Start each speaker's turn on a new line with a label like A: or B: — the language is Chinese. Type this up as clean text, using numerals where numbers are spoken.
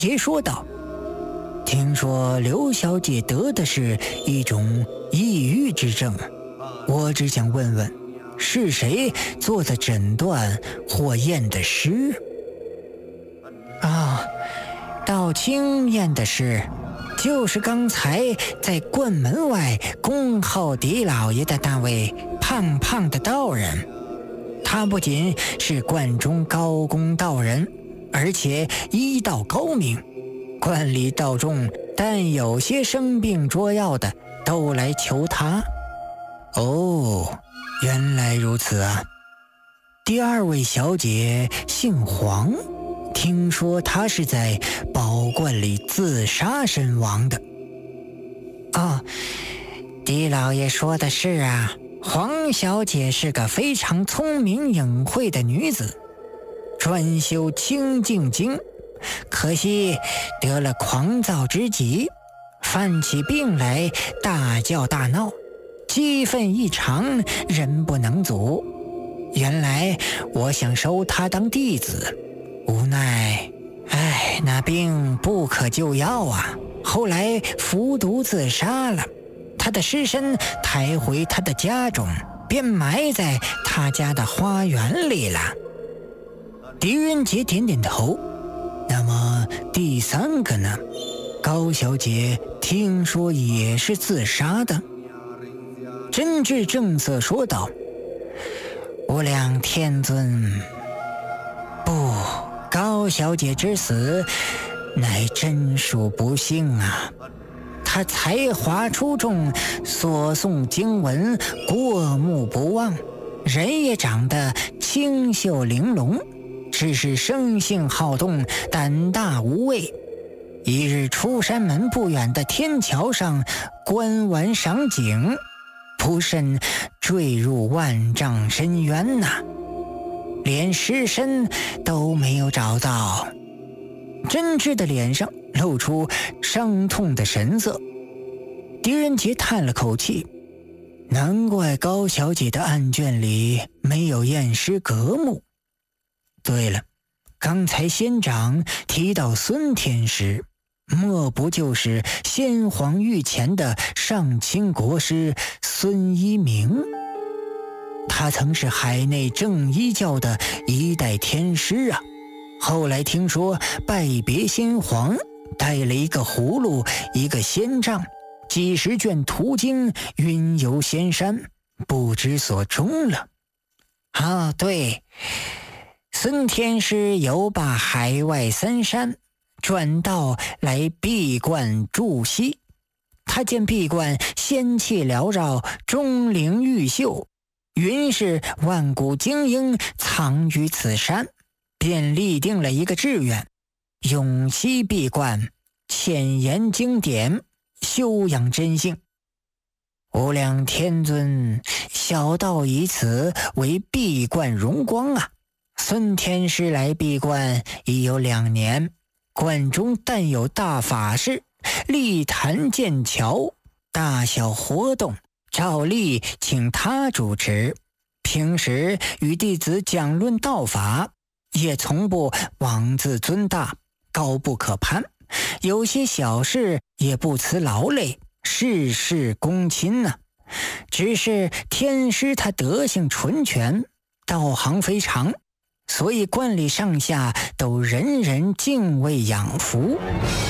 A: 杰说道：“听说刘小姐得的是一种抑郁之症，我只想问问，是谁做的诊断或验的尸？”啊，道清验的尸，就是刚才在冠门外恭候狄老爷的那位胖胖的道人。他不仅是冠中高公道人，而且医道高明。冠里道中但有些生病捉药的都来求他。哦，原来如此啊。第二位小姐姓黄，听说她是在宝冠里自杀身亡的。哦，狄老爷说的是啊，黄小姐是个非常聪明隐晦的女子，专修清净经，可惜得了狂躁之疾，犯起病来大叫大闹，激愤异常，人不能阻。原来我想收她当弟子，无奈那病不可救药啊，后来服毒自杀了。他的尸身抬回他的家中，便埋在他家的花园里了。狄仁杰点点头。那么第三个呢？高小姐听说也是自杀的。真挚正色说道：“无量天尊，不，高小姐之死乃真属不幸啊。他才华出众，所诵经文过目不忘，人也长得清秀玲珑，只是生性好动，胆大无畏。一日出山门不远的天桥上观玩赏景，不慎坠入万丈深渊呐，连尸身都没有找到。”真挚的脸上露出伤痛的神色。狄仁杰叹了口气，难怪高小姐的案卷里没有验尸格目。对了，刚才仙长提到孙天师，莫不就是先皇御前的上清国师孙一鸣？他曾是海内正一教的一代天师啊，后来听说拜别先皇，带了一个葫芦，一个仙杖，几十卷图经，云游仙山，不知所终了。啊，对，孙天师游罢海外三山，转道来闭关筑西。他见闭关仙气缭绕，钟灵毓秀，云是万古精英藏于此山，便立定了一个志愿，永息闭关，浅研经典，修养真性。无量天尊，小道以此为闭关荣光啊！孙天师来闭关已有2年，关中但有大法事，立坛建桥，大小活动照例请他主持，平时与弟子讲论道法，也从不妄自尊大，高不可攀，有些小事也不辞劳累，事事躬亲啊。只是天师他德性纯全，道行非常，所以观里上下都人人敬畏仰服。